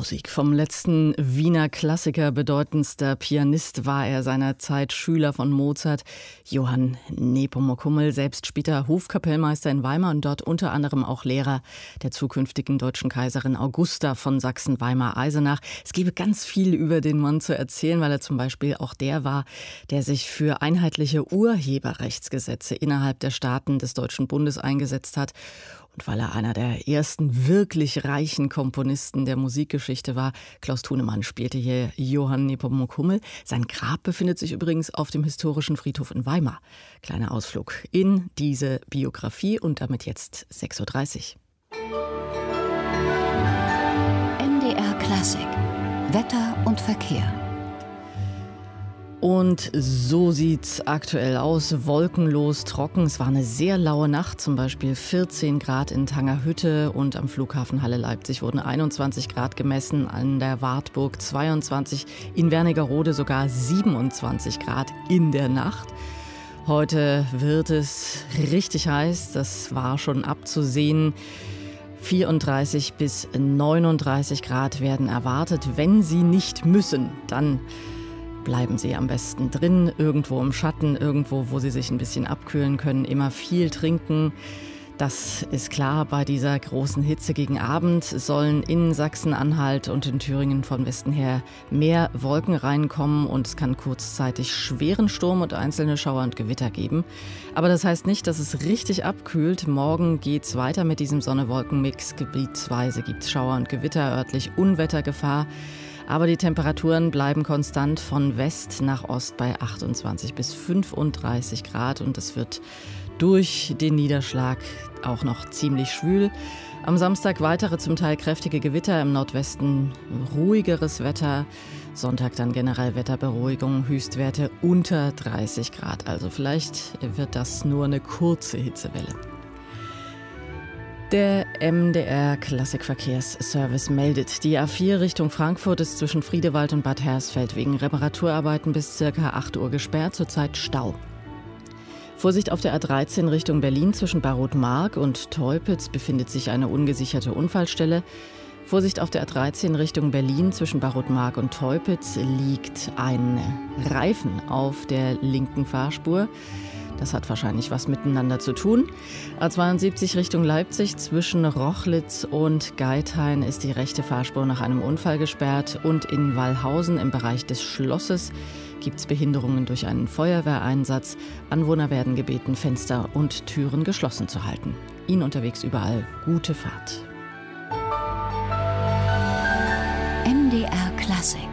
Musik. Vom letzten Wiener Klassiker bedeutendster Pianist war er seiner Zeit Schüler von Mozart, Johann Nepomuk Hummel, selbst später Hofkapellmeister in Weimar und dort unter anderem auch Lehrer der zukünftigen deutschen Kaiserin Augusta von Sachsen-Weimar-Eisenach. Es gäbe ganz viel über den Mann zu erzählen, weil er zum Beispiel auch der war, der sich für einheitliche Urheberrechtsgesetze innerhalb der Staaten des Deutschen Bundes eingesetzt hat. Und weil er einer der ersten wirklich reichen Komponisten der Musikgeschichte war, Klaus Thunemann spielte hier Johann Nepomuk Hummel. Sein Grab befindet sich übrigens auf dem historischen Friedhof in Weimar. Kleiner Ausflug in diese Biografie und damit jetzt 6.30 Uhr. MDR Klassik. Wetter und Verkehr. Und so sieht's aktuell aus, wolkenlos, trocken. Es war eine sehr laue Nacht, zum Beispiel 14 Grad in Tangerhütte und am Flughafen Halle-Leipzig wurden 21 Grad gemessen, an der Wartburg 22, in Wernigerode sogar 27 Grad in der Nacht. Heute wird es richtig heiß, das war schon abzusehen. 34 bis 39 Grad werden erwartet. Wenn Sie nicht müssen, dann bleiben Sie am besten drin, irgendwo im Schatten, irgendwo, wo Sie sich ein bisschen abkühlen können. Immer viel trinken. Das ist klar, bei dieser großen Hitze gegen Abend sollen in Sachsen-Anhalt und in Thüringen von Westen her mehr Wolken reinkommen und es kann kurzzeitig schweren Sturm und einzelne Schauer und Gewitter geben. Aber das heißt nicht, dass es richtig abkühlt. Morgen geht's weiter mit diesem Sonne-Wolken-Mix. Gebietsweise gibt's Schauer und Gewitter, örtlich Unwettergefahr. Aber die Temperaturen bleiben konstant von West nach Ost bei 28 bis 35 Grad und es wird durch den Niederschlag auch noch ziemlich schwül. Am Samstag weitere zum Teil kräftige Gewitter, im Nordwesten ruhigeres Wetter. Sonntag dann generell Wetterberuhigung, Höchstwerte unter 30 Grad. Also vielleicht wird das nur eine kurze Hitzewelle. Der MDR Klassikverkehrsservice meldet, die A4 Richtung Frankfurt ist zwischen Friedewald und Bad Hersfeld wegen Reparaturarbeiten bis ca. 8 Uhr gesperrt, zurzeit Stau. Vorsicht auf der A13 Richtung Berlin zwischen Barroth-Mark und Teupitz befindet sich eine ungesicherte Unfallstelle. Vorsicht auf der A13 Richtung Berlin zwischen Barroth-Mark und Teupitz liegt ein Reifen auf der linken Fahrspur. Das hat wahrscheinlich was miteinander zu tun. A72 Richtung Leipzig zwischen Rochlitz und Geithain ist die rechte Fahrspur nach einem Unfall gesperrt. Und in Wallhausen im Bereich des Schlosses gibt es Behinderungen durch einen Feuerwehreinsatz. Anwohner werden gebeten, Fenster und Türen geschlossen zu halten. Ihnen unterwegs überall gute Fahrt. MDR Klassik.